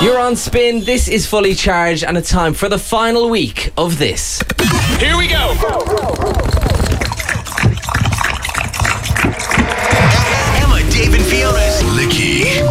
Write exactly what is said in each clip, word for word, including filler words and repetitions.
You're on Spin, this is Fully Charged, and it's time for the final week of this. Here we go! Emma, Dave and Fiona's Licky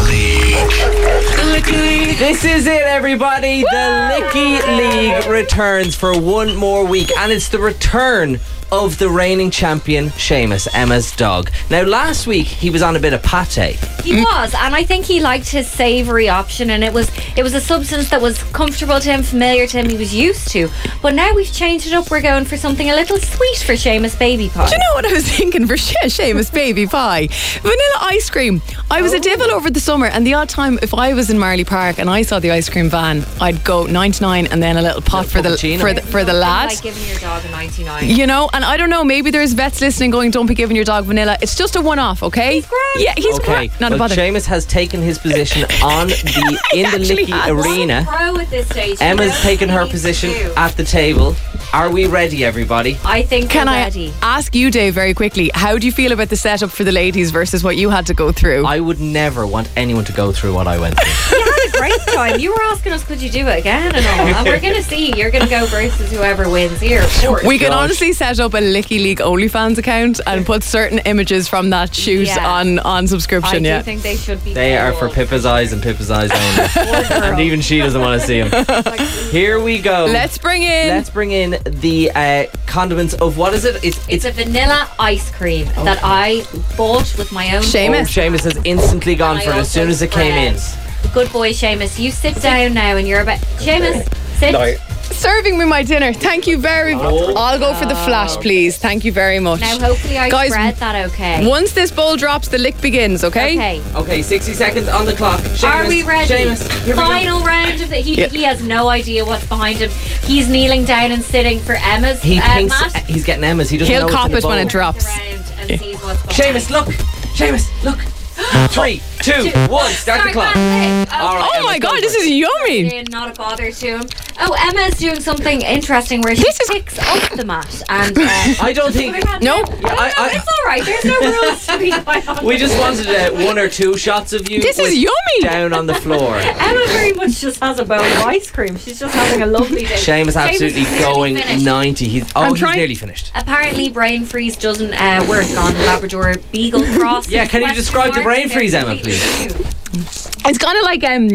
League. This is it, everybody. The Licky League returns for one more week, and it's the return of the reigning champion, Seamus, Emma's dog. Now, last week, he was on a bit of pate. He was, and I think he liked his savoury option, and it was it was a substance that was comfortable to him, familiar to him, he was used to. But now we've changed it up. We're going for something a little sweet for Seamus Baby Pie. Do you know what I was thinking for she- Seamus Baby Pie? Vanilla ice cream. I was oh. a devil over the summer, and the odd time, if I was in Marley Park and I saw the ice cream van, I'd go ninety-nine and then a little pot for the, for the for the lad. Like giving your dog a ninety-nine. You know, and I don't know, maybe there's vets listening going, don't be giving your dog vanilla. It's just a one-off, okay? He's grand. Yeah, he's okay. grand. Not well, a bother. Seamus has taken his position on the in the Licky has. arena. Pro at this stage. Emma's taken her position at the table. Are we ready, everybody? I think Can we're I ready. ask you, Dave, very quickly, how do you feel about the setup for the ladies versus what you had to go through? I would never want anyone to go through what I went through. You had a great time. You were asking us, could you do it again and all? And we're going to see. You're going to go versus whoever wins here, of course. We could Gosh. honestly set up a Licky League OnlyFans account and put certain images from that shoot Yeah. on, on subscription. I yeah. do think they should be. They are for sold. Pippa's eyes and Pippa's eyes only. Poor girl. And even she doesn't want to see them. Here we go. Let's bring in. Let's bring in the uh, condiments of what is it? It's, It's a vanilla ice cream that I bought with my own. Seamus. Oh, Seamus has instantly gone And for I it as soon also as it came in. spread. Good boy, Seamus. You sit down now, and you're about. Seamus, sit. No, Serving me my dinner. Thank you very much. Oh. I'll go for the flash, please. Thank you very much. Now, hopefully, I Guys, spread that okay. Once this bowl drops, the lick begins, okay? Okay. Okay, sixty seconds on the clock. Seamus, Are we ready? Seamus, here we go. Final round of the. He, Yeah. he has no idea what's behind him. He's kneeling down and sitting for Emma's. He uh, thinks mat. he's getting Emma's. He doesn't He'll know what's cop in the it when bowl. it drops. Around and sees what's behind. Seamus, look. Seamus, look. Three, two, one. Start the clock. That's it. All right, Oh Emma, my go god, for this it. is yummy. And not a bother to him. Oh, Emma's doing something interesting where she This is- picks up the mat and. Uh, I don't think. No. No, I- I- it's all right. There's no rules to be quite honest. We just wanted uh, one or two shots of you. This is with- yummy. Down on the floor. Emma very much just has a bowl of ice cream. She's just having a lovely day. Seamus absolutely is nearly going finished. ninety. He's oh, I'm he's trying- nearly finished. Apparently, brain freeze doesn't uh, work on Labrador Beagle Cross. Yeah, can you describe the brain freeze, Emma, please? It's kind of like um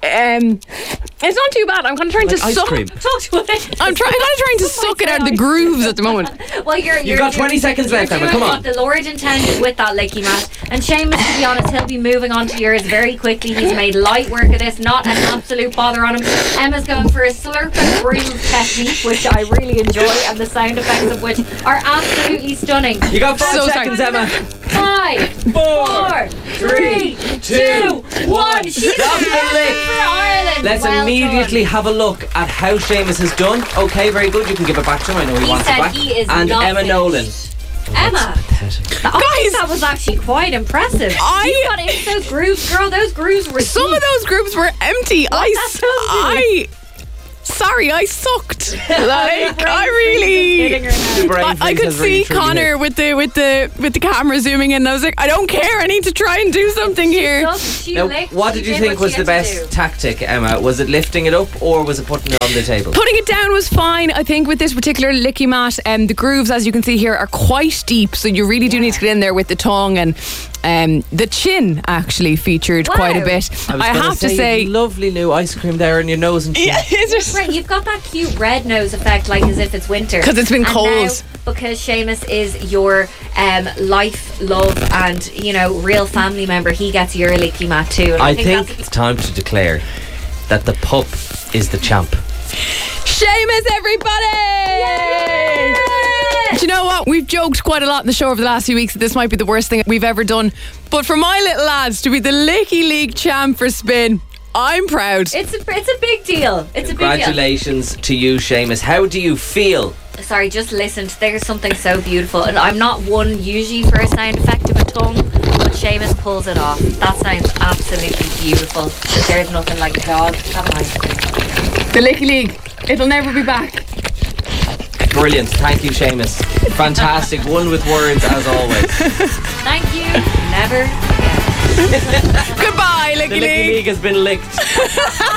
um it's not too bad. I'm kind of trying Like to ice suck cream. Talk to it. I'm trying kind of trying to suck it out of the grooves at the moment. Well, you're, you're You've got twenty you're, seconds you're left, Emma, doing come on. what the Lord intended with that licky mat. And Seamus, to be honest, he'll be moving on to yours very quickly. He's made light work of this, not an absolute bother on him. Emma's going for a slurp and breathe technique, which I really enjoy, and the sound effects of which are absolutely stunning. You got five So seconds, sorry. Emma. Five, four, three, two, one. She's Stop the going lick. for Ireland. Let's Well immediately done. have a look at how Seamus has done. Okay, very good. You can give it back to him. I know he, He wants said it back. he is and not Emma finished. Nolan. Emma. Pathetic. I think that was actually quite impressive. I- You got into those grooves, girl. Those grooves were Some deep. of those groups were empty. I That's s- so I Sorry, I sucked. Like I really The brain I, I freeze could has really see triggered Connor it. with the with the with the camera zooming in and I was like, I don't care, I need to try and do something here. She Now, licked, what she did you did think what was she the had to best do. tactic, Emma? Was it lifting it up or was it putting it on the table? Putting it down was fine. I think with this particular licky mat, um, the grooves, as you can see here, are quite deep, so you really do need to get in there with the tongue, and um, the chin actually featured Wow. quite a bit. I, was I gonna have to say, say, you've lovely new ice cream there in your nose and chin. yeah, it's just Right, you've got that cute red nose effect, like as if it's winter. 'Cause it's been And cold. now, because Seamus is your um, life, love, and you know, real family member, he gets your licky mat too. And I think that's it's time to declare that the pup is the champ. Seamus, everybody! Do you know what? We've joked quite a lot in the show over the last few weeks that this might be the worst thing we've ever done. But for my little lads to be the Licky League champ for Spin, I'm proud. It's a, it's a big deal. It's a big deal. Congratulations to you, Seamus. How do you feel? Sorry, just listened. There's something so beautiful, and I'm not one usually for a sound effect of a tongue, but Seamus pulls it off. That sounds absolutely beautiful. There's nothing like a dog. Have a nice day. The Licky League. It'll never be back. Brilliant. Thank you, Seamus. Fantastic. One with words, as always. Thank you. Never again. Goodbye. Licky the Licky League. League has been licked.